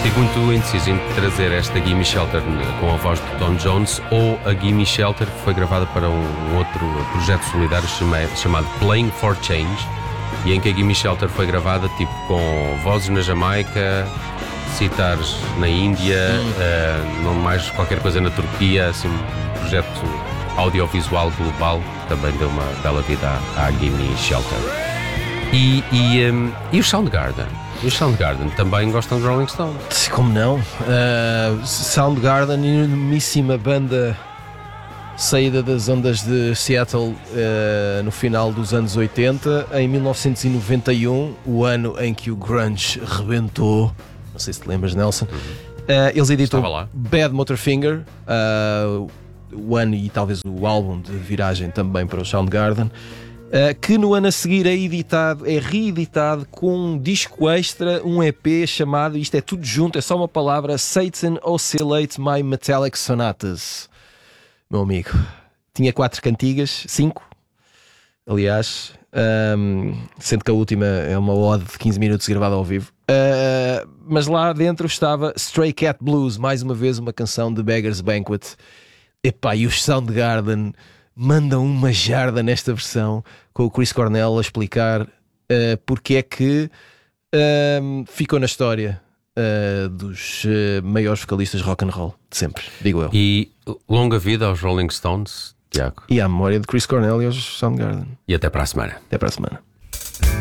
Estive muito indeciso em trazer esta Gimme Shelter com a voz de Tom Jones ou a Gimme Shelter, que foi gravada para um outro projeto solidário chamado Playing for Change, e em que a Gimme Shelter foi gravada tipo com vozes na Jamaica, citares na Índia, não mais qualquer coisa na Turquia, assim, um projeto audiovisual global. Também deu uma bela vida à Gimme Shelter. E o Soundgarden? E os Soundgarden também gostam de Rolling Stones? Como não? Soundgarden, enormíssima banda saída das ondas de Seattle no final dos anos 80, em 1991, o ano em que o grunge rebentou. Não sei se te lembras, Nelson. Eles editam Bad Motorfinger, o ano e talvez o álbum de viragem também para o Soundgarden. Que no ano a seguir é reeditado com um disco extra, um EP chamado, isto é tudo junto, é só uma palavra, Satan Oscillate My Metallic Sonatas. Meu amigo, tinha 4 cantigas, 5, aliás, sendo que a última é uma ode de 15 minutos gravada ao vivo. Mas lá dentro estava Stray Cat Blues, mais uma vez uma canção de Beggar's Banquet. Epá, e os Soundgarden mandam uma jarda nesta versão, com o Chris Cornell a explicar porque é que ficou na história dos maiores vocalistas rock and roll de sempre, digo eu. E longa vida aos Rolling Stones, Tiago. E à memória de Chris Cornell e aos Soundgarden. E até para a semana. Até para a semana.